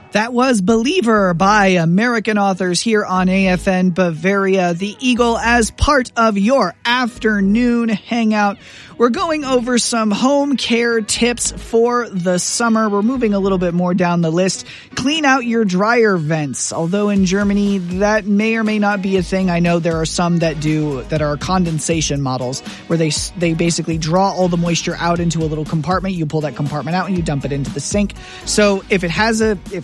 That was Believer by American Authors here on AFN Bavaria, the Eagle, as part of your afternoon hangout. We're going over some home care tips for the summer. We're moving a little bit more down the list. Clean out your dryer vents. Although in Germany, that may or may not be a thing. I know there are some that are condensation models where they basically draw all the moisture out into a little compartment. You pull that compartment out and you dump it into the sink. So if it has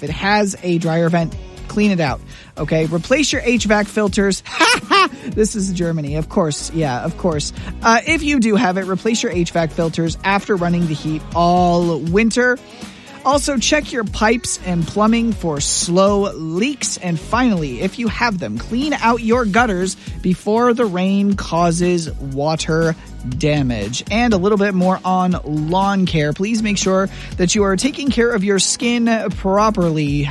a dryer vent, clean it out. Okay, replace your HVAC filters. This is Germany, of course. Yeah, of course. If you do have it, replace your HVAC filters after running the heat all winter. Also, check your pipes and plumbing for slow leaks. And finally, if you have them, clean out your gutters before the rain causes water damage. And a little bit more on lawn care. Please make sure that you are taking care of your skin properly.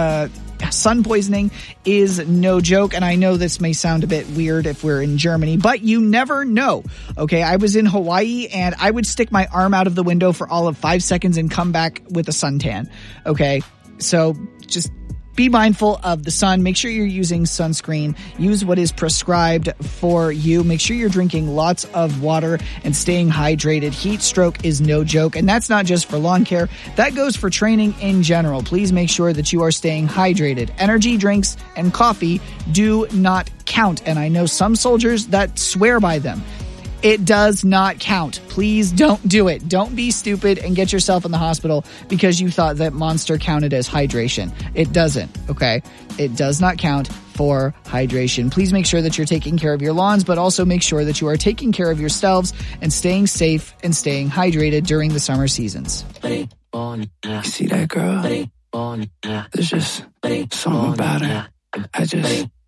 Sun poisoning is no joke, and I know this may sound a bit weird if we're in Germany, but you never know. Okay, I was in Hawaii, and I would stick my arm out of the window for all of 5 seconds and come back with a suntan. Okay, so just be mindful of the sun. Make sure you're using sunscreen. Use what is prescribed for you. Make sure you're drinking lots of water and staying hydrated. Heat stroke is no joke, and that's not just for lawn care. That goes for training in general. Please make sure that you are staying hydrated. Energy drinks and coffee do not count, and I know some soldiers that swear by them. It does not count. Please don't do it. Don't be stupid and get yourself in the hospital because you thought that Monster counted as hydration. It doesn't, okay? It does not count for hydration. Please make sure that you're taking care of your lawns, but also make sure that you are taking care of yourselves and staying safe and staying hydrated during the summer seasons. You see that girl? There's just something about her. I just